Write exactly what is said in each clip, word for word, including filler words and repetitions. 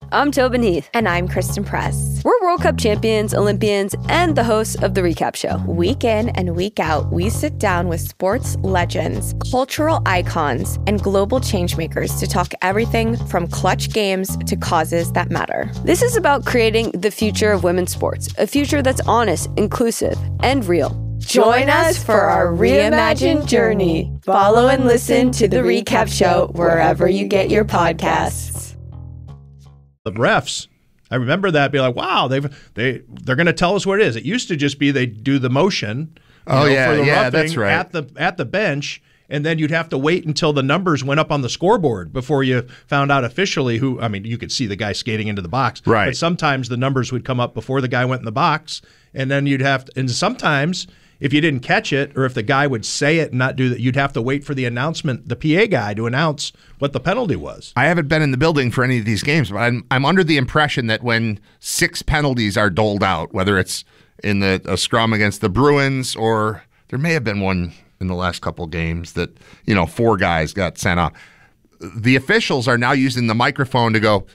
I'm Tobin Heath. And I'm Kristen Press. We're World Cup champions, Olympians, and the hosts of The Recap Show. Week in and week out, we sit down with sports legends, cultural icons, and global changemakers to talk everything from clutch games to causes that matter. This is about creating the future of women's sports, a future that's honest, inclusive, and real. Join us for our reimagined journey. Follow and listen to The Recap Show wherever you get your podcasts. The refs, I remember that, be like, wow, they've, they, they're going to tell us what it is. It used to just be they do the motion you oh, know, yeah, for the yeah, roughing that's right. at the, at the bench, and then you'd have to wait until the numbers went up on the scoreboard before you found out officially who, I mean, you could see the guy skating into the box. Right. But sometimes the numbers would come up before the guy went in the box, and then you'd have to, and sometimes if you didn't catch it, or if the guy would say it and not do that, you'd have to wait for the announcement, the P A guy, to announce what the penalty was. I haven't been in the building for any of these games, but I'm I'm under the impression that when six penalties are doled out, whether it's in the a scrum against the Bruins, or there may have been one in the last couple games that, you know, four guys got sent off, the officials are now using the microphone to go,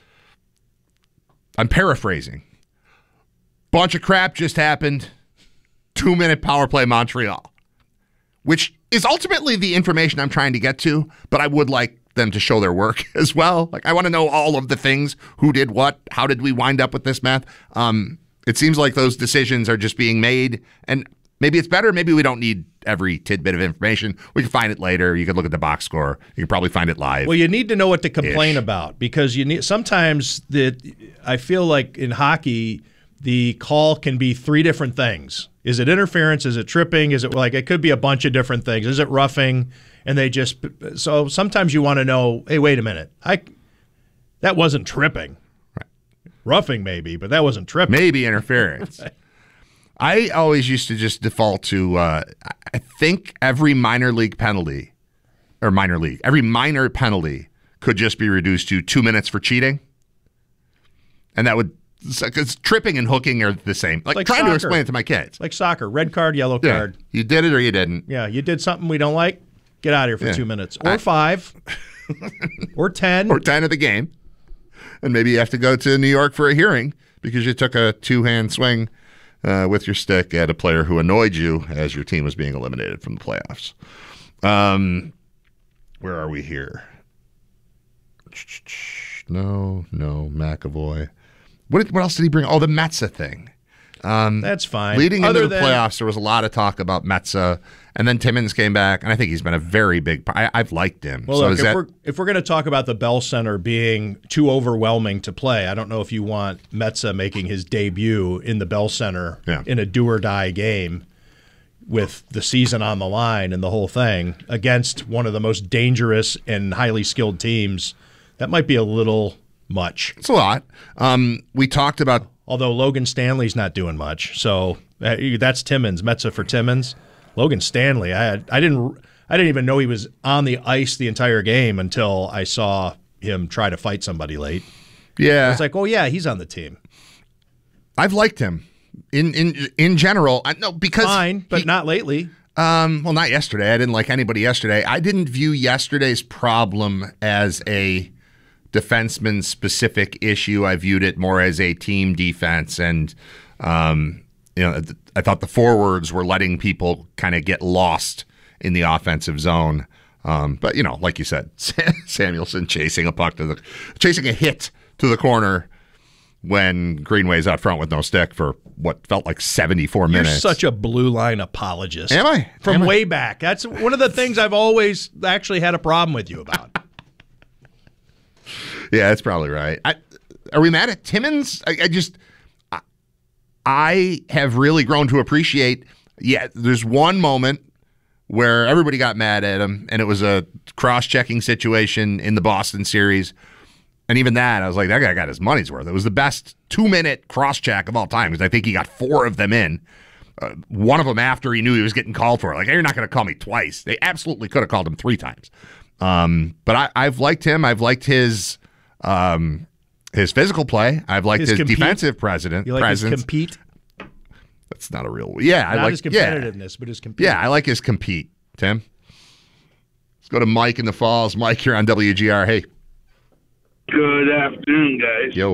I'm paraphrasing, bunch of crap just happened. Two-minute power play Montreal, which is ultimately the information I'm trying to get to, but I would like them to show their work as well. Like, I want to know all of the things, who did what, how did we wind up with this math? Um, it seems like those decisions are just being made, and maybe it's better, maybe we don't need every tidbit of information. We can find it later. You can look at the box score. You can probably find it live. Well, you need to know what to complain Ish. about, because you need sometimes that I feel like in hockey, the call can be three different things. Is it interference? Is it tripping? Is it like it could be a bunch of different things? Is it roughing? And they just so sometimes you want to know, hey, wait a minute. I that wasn't tripping. Right. Roughing maybe, but that wasn't tripping. Maybe interference. I always used to just default to uh, I think every minor league penalty or minor league, every minor penalty could just be reduced to two minutes for cheating. And that would because tripping and hooking are the same. Like, like trying soccer. to explain it to my kids. Like soccer, red card, yellow Yeah. card. You did it or you didn't. Yeah, you did something we don't like. Get out of here for Yeah. two minutes or I- five or ten Or ten of the game. And maybe you have to go to New York for a hearing because you took a two-hand swing uh, with your stick at a player who annoyed you as your team was being eliminated from the playoffs. Um, where are we here? No, no, McAvoy. What, what else did he bring? Oh, the Metsa thing. Um, That's fine. Leading Other into the than- playoffs, there was a lot of talk about Metsa, and then Timmins came back, and I think he's been a very big part. I, I've liked him. Well, so look, is if that, we're if we're going to talk about the Bell Center being too overwhelming to play, I don't know if you want Metsa making his debut in the Bell Center Yeah. in a do or die game with the season on the line and the whole thing against one of the most dangerous and highly skilled teams. That might be a little much. it's a lot. Um, we talked about Although Logan Stanley's not doing much, so uh, that's Timmins, Metsa for Timmins. Logan Stanley, I had, I didn't I didn't even know he was on the ice the entire game until I saw him try to fight somebody late. yeah. It's like, oh yeah, he's on the team. I've liked him in in in general. I, no, because Fine, but he- not lately. Um, well, not yesterday. I didn't like anybody yesterday. I didn't view yesterday's problem as a defenseman-specific issue. I viewed it more as a team defense, and um, you know, I thought the forwards were letting people kind of get lost in the offensive zone. Um, but you know, like you said, Samuelson chasing a puck to the, chasing a hit to the corner when Greenway's out front with no stick for what felt like seventy-four You're minutes. such a blue line apologist. Am I? From Am I? way back. That's one of the things I've always actually had a problem with you about. Yeah, that's probably right. I, are we mad at Timmins? I, I just, I, I have really grown to appreciate. Yeah, there's one moment where everybody got mad at him, and it was a cross-checking situation in the Boston series. And even that, I was like, that guy got his money's worth. It was the best two-minute cross-check of all time because I think he got four of them in. Uh, one of them after he knew he was getting called for. Like, hey, you're not going to call me twice. They absolutely could have called him three times. Um, but I, I've liked him. I've liked his um, his physical play. I've liked His his, compete? defensive president. You like his presence. compete? That's not a real. Yeah, I Not like his yeah. competitiveness, but his compete. Yeah, I like his compete. Tim, let's go to Mike in the Falls. Mike here on W G R. Hey, Good afternoon, guys. yo.